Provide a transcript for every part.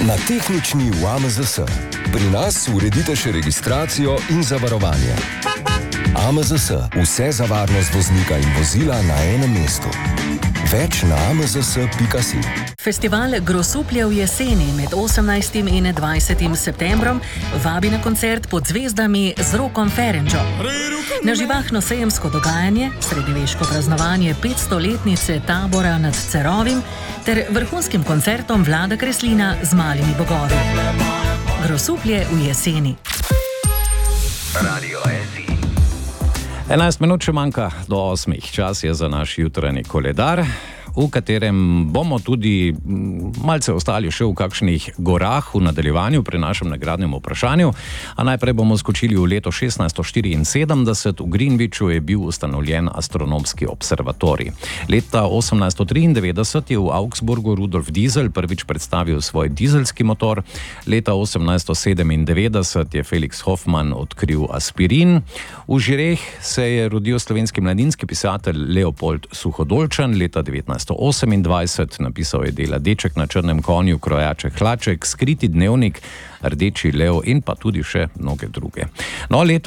Na tehnični v AMZS. Pri nas uredite še registracijo in zavarovanje. AMZS. Vse za varnost voznika in vozila na enem mestu. Več na amzs.si. Festival Grosuplje v jeseni med 18. in 20. septembrom vabi na koncert Pod zvezdami z Rokom Ferenčo. Na živahno sejemsko dogajanje, srednjeveško praznovanje 500-letnice tabora nad Cerovim ter vrhunskim koncertom Vlada Kreslina z Malimi bogovi. Grosuplje v jeseni. Radio SI. 11 minut še manjka do 8. Čas je za naš jutranji koledar, v katerem bomo tudi malce ostali še v kakšnih gorah v nadaljevanju pri našem nagradnem vprašanju. A najprej bomo skočili v leto 1674. V Greenwichu je bil ustanovljen astronomski observatorij. Leta 1893 je v Augsburgu Rudolf Diesel prvič predstavil svoj dizelski motor. Leta 1897 je Felix Hoffmann odkril aspirin. V Žireh se je rodil slovenski mladinski pisatelj Leopold Suhodolčan. Leta 1928 napisal je dela Deček na črnem konju, Krojaček hlaček, Skriti dnevnik, Rdeči lev in pa tudi še mnoge druge. No, leta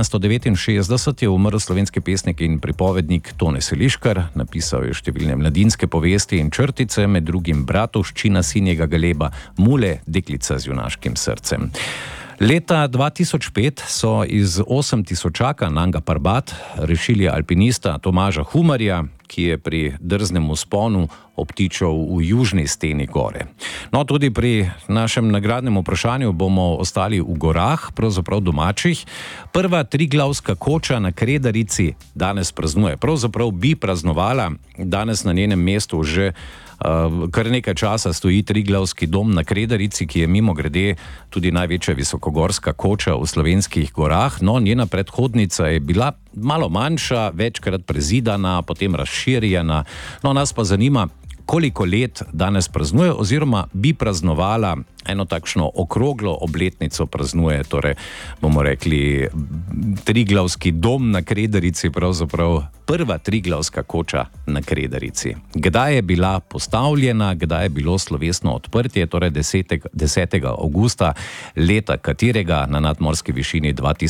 1969 je umrl slovenski pesnik in pripovednik Tone Seliškar. Napisal je številne mladinske povesti in črtice, med drugim Bratovščina sinjega galeba, Mule, deklica z junaškim srcem. Leta 2005 so iz 8000 Nanga Parbat rešili alpinista Tomaža Humarja, ki je pri drznem vzponu obtičal v južni steni gore. No, tudi pri našem nagradnem vprašanju bomo ostali v gorah, pravzaprav domačih. Prva triglavska koča na Kredarici danes praznuje. Pravzaprav bi praznovala, danes na njenem mestu že kar nekaj časa stoji Triglavski dom na Kredarici, ki je mimogrede tudi največja visokogorska koča v slovenskih gorah. No, njena predhodnica je bila malo manjša, večkrat prezidana, potem razširjena. No, nas pa zanima, koliko let danes praznuje oziroma bi praznovala. Eno takšno okroglo obletnico praznuje, torej bomo rekli Triglavski dom na Kredarici, pravzaprav prva triglavska koča na Kredarici. Kdaj je bila postavljena, kdaj je bilo slovesno odprtje, torej 10. avgusta, leta katerega na nadmorski višini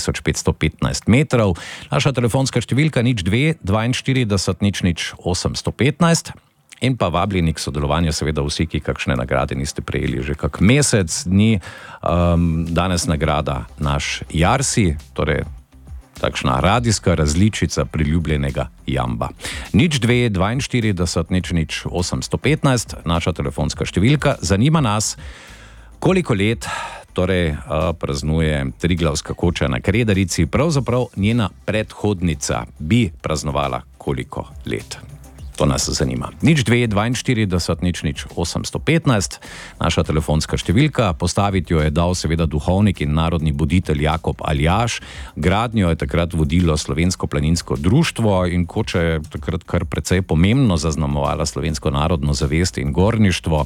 2515 metrov. Naša telefonska številka 02 42 00 815. In pa vabljeni k sodelovanju seveda vsi, ki kakšne nagrade niste prejeli že kak mesec dni. Danes nagrada naš Jarsi, torej takšna radijska različica priljubljenega Jamba. 02 42 00 815, naša telefonska številka. Zanima nas, koliko let torej praznuje Triglavska koča na Kredarici, pravzaprav njena predhodnica bi praznovala koliko let. To nas zanima. 02 42 00 815, naša telefonska številka. Postaviti jo je dal seveda duhovnik in narodni buditelj Jakob Aljaž. Gradnjo je takrat vodilo Slovensko planinsko društvo in koča je takrat kar precej pomembno zaznamovala slovensko narodno zavest in gorništvo.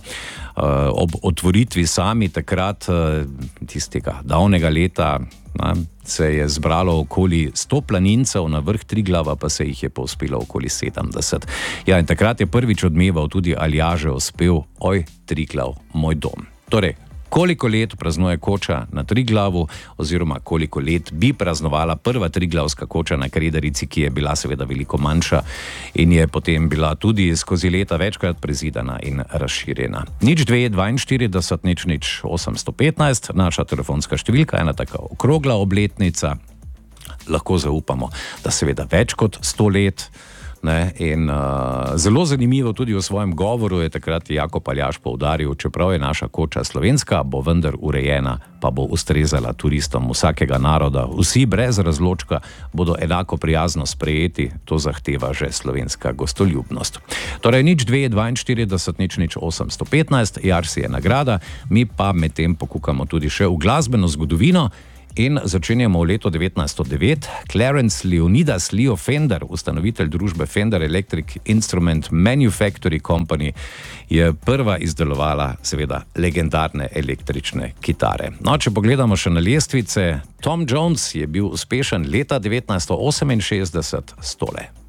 Ob otvoritvi sami takrat, tistega davnega leta, se je zbralo okoli 100 planincev, na vrh Triglava pa se jih je povzpelo okoli 70. Ja, in takrat je prvič odmeval tudi Aljažev spev Oj, Triglav, moj dom. Torej, koliko let praznuje koča na Triglavu oziroma koliko let bi praznovala prva triglavska koča na Kredarici, ki je bila seveda veliko manjša in je potem bila tudi skozi leta večkrat prezidana in razširjena. 02 42 00 815, naša telefonska številka, ena taka okrogla obletnica. Lahko zaupamo, da seveda več kot 100 let. In zelo zanimivo tudi v svojem govoru je takrat Jakob Aljaž poudaril, čeprav je naša koča slovenska, bo vendar urejena, pa bo ustrezala turistom vsakega naroda. Vsi brez razločka bodo enako prijazno sprejeti, to zahteva že slovenska gostoljubnost. Torej 02 42 00 815, Jarsi je nagrada, mi pa medtem pokukamo tudi še v glasbeno zgodovino. In začenjamo v letu 1909. Clarence Leonidas Leo Fender, ustanovitelj družbe Fender Electric Instrument Manufacturing Company, je prva izdelovala seveda legendarne električne kitare. No, če pogledamo še na lestvice, Tom Jones je bil uspešen leta 1968 s tole.